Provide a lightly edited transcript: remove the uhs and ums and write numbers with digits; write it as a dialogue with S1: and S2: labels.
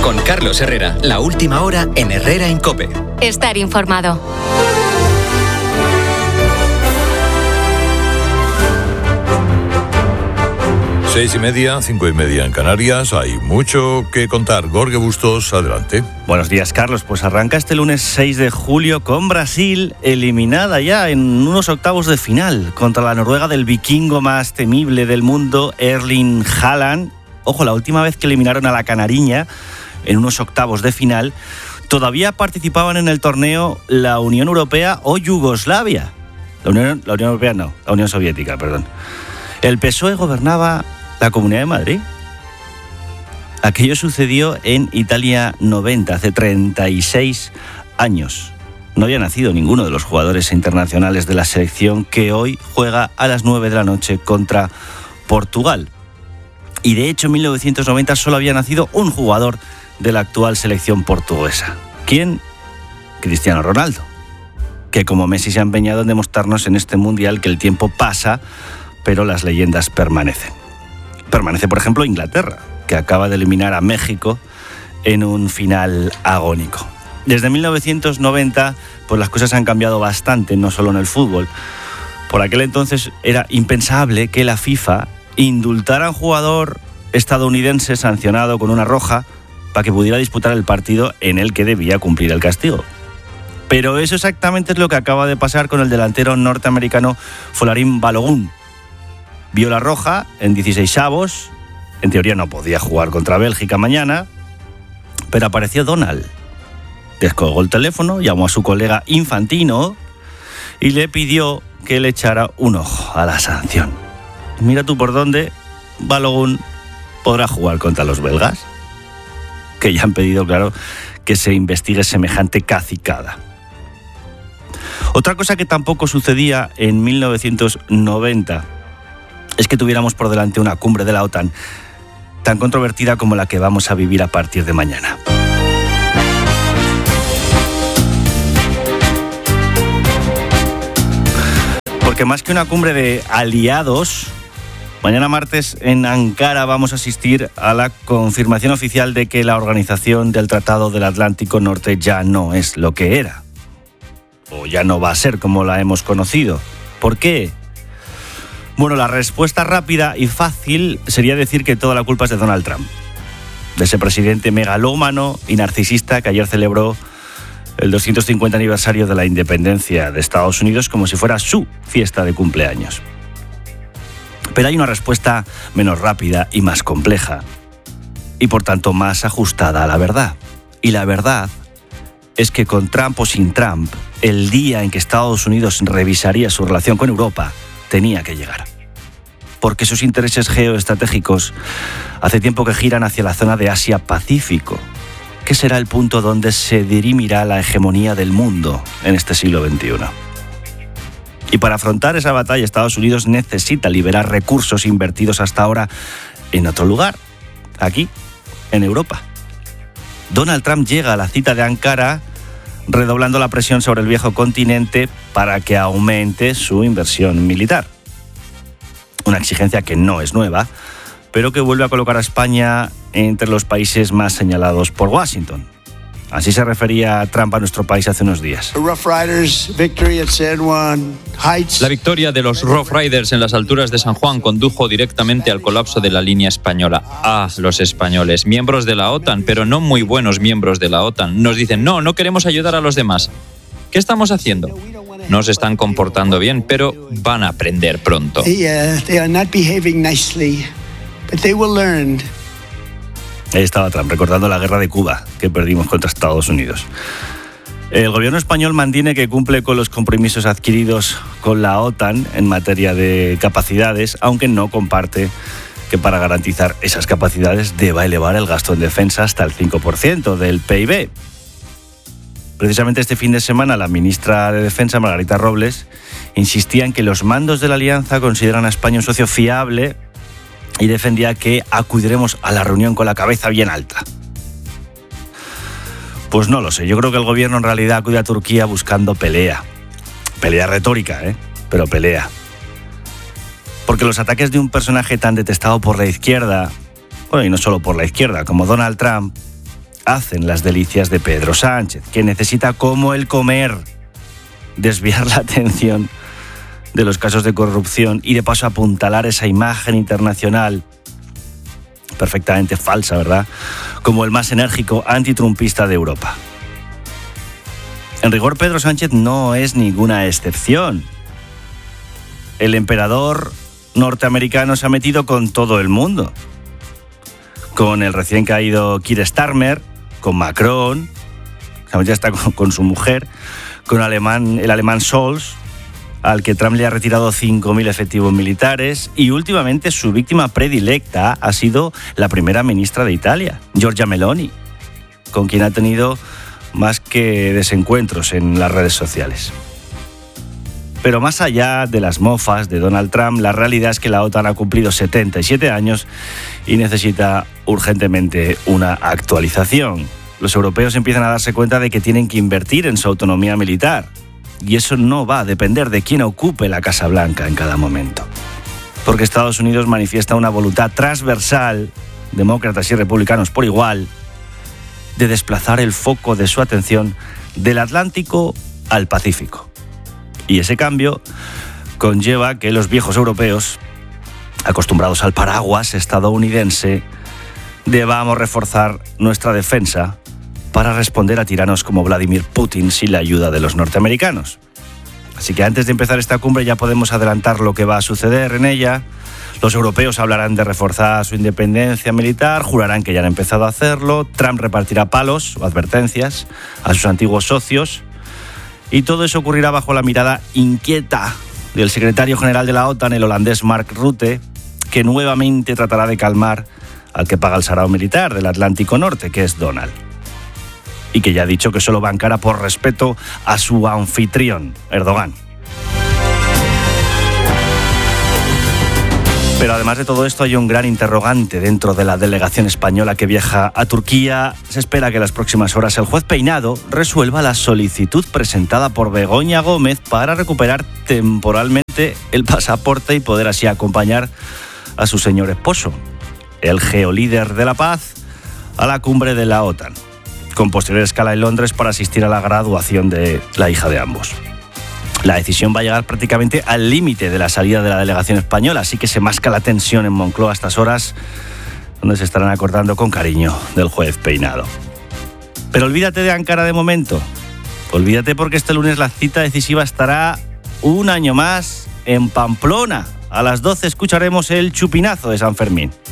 S1: Con Carlos Herrera, la última hora en Herrera en COPE.
S2: Estar informado.
S3: Seis y media, 5:30 en Canarias. Hay mucho que contar. Jorge Bustos, adelante.
S4: Buenos días, Carlos. Pues arranca este lunes 6 de julio con Brasil eliminada ya en unos octavos de final contra la Noruega del vikingo más temible del mundo, Erling Haaland. Ojo, la última vez que eliminaron a la canariña en unos octavos de final, todavía participaban en el torneo la Unión Europea o Yugoslavia. La Unión Europea no, la Unión Soviética, perdón. El PSOE gobernaba la Comunidad de Madrid. Aquello sucedió en Italia 90, hace 36 años. No había nacido ninguno de los jugadores internacionales de la selección que hoy juega a las 9 de la noche contra Portugal. Y de hecho en 1990 solo había nacido un jugador de la actual selección portuguesa. ¿Quién? Cristiano Ronaldo, que como Messi se ha empeñado en demostrarnos en este mundial que el tiempo pasa, pero las leyendas permanecen. Permanece, por ejemplo, Inglaterra, que acaba de eliminar a México en un final agónico. Desde 1990, pues las cosas han cambiado bastante, no solo en el fútbol. Por aquel entonces era impensable que la FIFA indultara a un jugador estadounidense sancionado con una roja para que pudiera disputar el partido en el que debía cumplir el castigo. Pero eso exactamente es lo que acaba de pasar con el delantero norteamericano Folarin Balogun. Vio la roja en 16avos, en teoría no podía jugar contra Bélgica mañana, pero apareció Donald. Descolgó el teléfono, llamó a su colega Infantino y le pidió que le echara un ojo a la sanción. Mira tú por dónde Balogun podrá jugar contra los belgas, que ya han pedido, claro, que se investigue semejante cacicada. Otra cosa que tampoco sucedía en 1990 es que tuviéramos por delante una cumbre de la OTAN tan controvertida como la que vamos a vivir a partir de mañana. Porque más que una cumbre de aliados, mañana martes en Ankara vamos a asistir a la confirmación oficial de que la Organización del Tratado del Atlántico Norte ya no es lo que era. O ya no va a ser como la hemos conocido. ¿Por qué? Bueno, la respuesta rápida y fácil sería decir que toda la culpa es de Donald Trump, de ese presidente megalómano y narcisista que ayer celebró el 250 aniversario de la independencia de Estados Unidos como si fuera su fiesta de cumpleaños. Pero hay una respuesta menos rápida y más compleja, y por tanto más ajustada a la verdad. Y la verdad es que con Trump o sin Trump, el día en que Estados Unidos revisaría su relación con Europa tenía que llegar. Porque sus intereses geoestratégicos hace tiempo que giran hacia la zona de Asia-Pacífico, que será el punto donde se dirimirá la hegemonía del mundo en este siglo XXI. Y para afrontar esa batalla, Estados Unidos necesita liberar recursos invertidos hasta ahora en otro lugar, aquí, en Europa. Donald Trump llega a la cita de Ankara redoblando la presión sobre el viejo continente para que aumente su inversión militar. Una exigencia que no es nueva, pero que vuelve a colocar a España entre los países más señalados por Washington. Así se refería Trump a nuestro país hace unos días.
S5: La victoria de los Rough Riders en las alturas de San Juan condujo directamente al colapso de la línea española. Ah, los españoles, miembros de la OTAN, pero no muy buenos miembros de la OTAN. Nos dicen, no queremos ayudar a los demás. ¿Qué estamos haciendo? No se están comportando bien, pero van a aprender pronto.
S4: Ahí estaba Trump, recordando la guerra de Cuba que perdimos contra Estados Unidos. El gobierno español mantiene que cumple con los compromisos adquiridos con la OTAN en materia de capacidades, aunque no comparte que para garantizar esas capacidades deba elevar el gasto en defensa hasta el 5% del PIB. Precisamente este fin de semana la ministra de Defensa, Margarita Robles, insistía en que los mandos de la alianza consideran a España un socio fiable y defendía que acudiremos a la reunión con la cabeza bien alta. Pues no lo sé, yo creo que el gobierno en realidad acude a Turquía buscando pelea. Pelea retórica, pero pelea. Porque los ataques de un personaje tan detestado por la izquierda, bueno, y no solo por la izquierda, como Donald Trump, hacen las delicias de Pedro Sánchez, que necesita, como el comer, desviar la atención de los casos de corrupción y de paso apuntalar esa imagen internacional perfectamente falsa, ¿verdad?, como el más enérgico antitrumpista de Europa. En rigor, Pedro Sánchez no es ninguna excepción. El emperador norteamericano se ha metido con todo el mundo. Con el recién caído Keir Starmer, con Macron, se ha metido hasta con su mujer, con el alemán Scholz, al que Trump le ha retirado 5.000 efectivos militares, y últimamente su víctima predilecta ha sido la primera ministra de Italia, Giorgia Meloni, con quien ha tenido más que desencuentros en las redes sociales. Pero más allá de las mofas de Donald Trump, la realidad es que la OTAN ha cumplido 77 años y necesita urgentemente una actualización. Los europeos empiezan a darse cuenta de que tienen que invertir en su autonomía militar. Y eso no va a depender de quién ocupe la Casa Blanca en cada momento. Porque Estados Unidos manifiesta una voluntad transversal, demócratas y republicanos por igual, de desplazar el foco de su atención del Atlántico al Pacífico. Y ese cambio conlleva que los viejos europeos, acostumbrados al paraguas estadounidense, debamos reforzar nuestra defensa para responder a tiranos como Vladimir Putin sin la ayuda de los norteamericanos. Así que antes de empezar esta cumbre ya podemos adelantar lo que va a suceder en ella. Los europeos hablarán de reforzar su independencia militar, jurarán que ya han empezado a hacerlo. Trump repartirá palos o advertencias a sus antiguos socios. Y todo eso ocurrirá bajo la mirada inquieta del secretario general de la OTAN, el holandés Mark Rutte, que nuevamente tratará de calmar al que paga el sarao militar del Atlántico Norte, que es Donald. Y que ya ha dicho que solo bancará por respeto a su anfitrión, Erdogan. Pero además de todo esto hay un gran interrogante dentro de la delegación española que viaja a Turquía. Se espera que en las próximas horas el juez Peinado resuelva la solicitud presentada por Begoña Gómez para recuperar temporalmente el pasaporte y poder así acompañar a su señor esposo, el geolíder de la paz, a la cumbre de la OTAN, con posterior escala en Londres para asistir a la graduación de la hija de ambos. La decisión va a llegar prácticamente al límite de la salida de la delegación española, así que se masca la tensión en Moncloa a estas horas, donde se estarán acordando con cariño del juez Peinado. Pero olvídate de Ankara de momento. Olvídate, porque este lunes la cita decisiva estará un año más en Pamplona. A las 12 escucharemos el chupinazo de San Fermín.